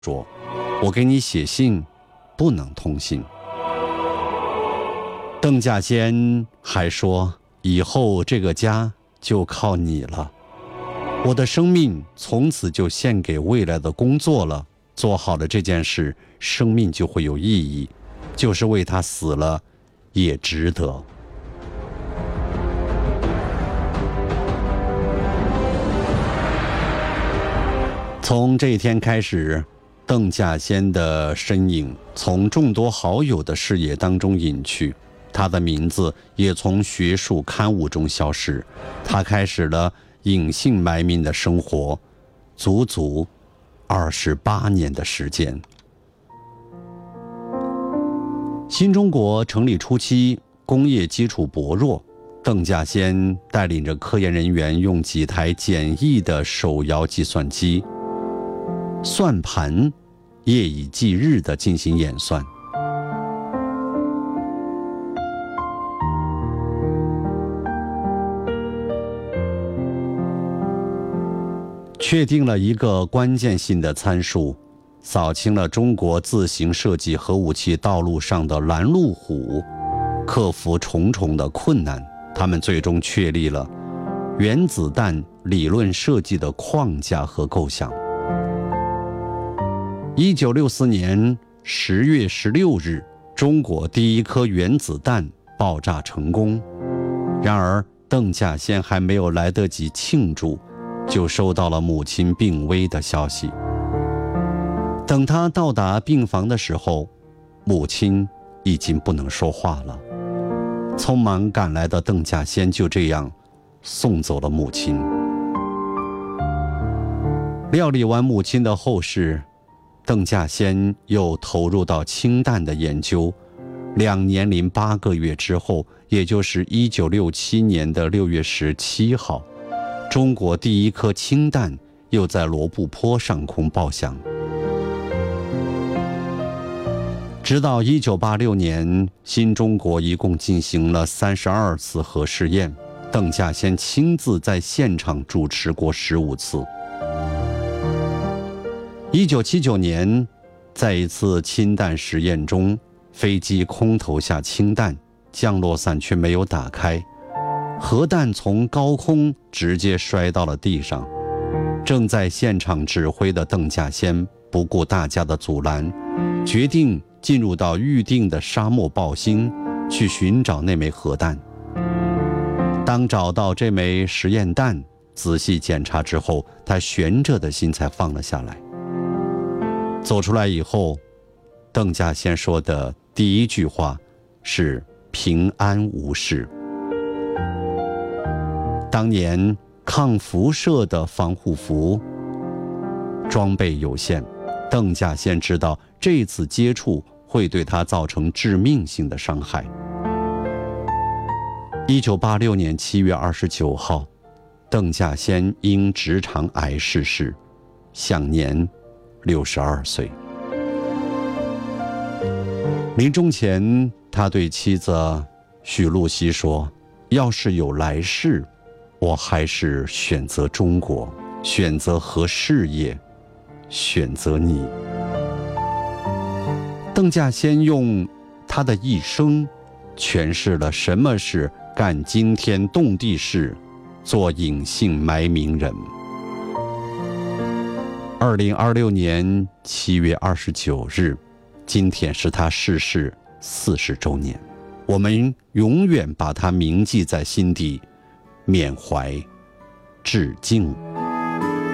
说：“我给你写信，不能通信。”邓稼先还说：“以后这个家就靠你了，我的生命从此就献给未来的工作了。做好了这件事，生命就会有意义，就是为他死了，也值得。”从这一天开始，邓稼先的身影从众多好友的视野当中隐去，他的名字也从学术刊物中消失，他开始了隐姓埋名的生活，足足28年的时间。新中国成立初期，工业基础薄弱，邓稼先带领着科研人员用几台简易的手摇计算机算盘，夜以继日地进行演算。确定了一个关键性的参数，扫清了中国自行设计核武器道路上的拦路虎，克服重重的困难，他们最终确立了原子弹理论设计的框架和构想。1964年10月16日，中国第一颗原子弹爆炸成功。然而，邓稼先还没有来得及庆祝，就收到了母亲病危的消息。等他到达病房的时候，母亲已经不能说话了。匆忙赶来的邓稼先就这样送走了母亲。料理完母亲的后事，邓稼先又投入到氢弹的研究。2年08个月之后，也就是1967年的6月17号，中国第一颗氢弹又在罗布泊上空爆响。直到1986年，新中国一共进行了32次核试验，邓稼先亲自在现场主持过15次。1979年，在一次氢弹实验中，飞机空投下氢弹，降落伞却没有打开，核弹从高空直接摔到了地上。正在现场指挥的邓稼先不顾大家的阻拦，决定进入到预定的沙漠暴星去寻找那枚核弹。当找到这枚实验弹，仔细检查之后，他悬着的心才放了下来。走出来以后，邓稼先说的第一句话是平安无事。当年抗辐射的防护服装备有限，邓稼先知道这次接触会对他造成致命性的伤害。1986年7月29号，邓稼先因直肠癌逝世，享年62岁。临终前，他对妻子许露西说：“要是有来世，我还是选择中国，选择和事业，选择你。”邓稼先用他的一生诠释了什么是干惊天动地事，做隐姓埋名人。2026年7月29日，今天是他逝世40周年，我们永远把他铭记在心底，缅怀致敬。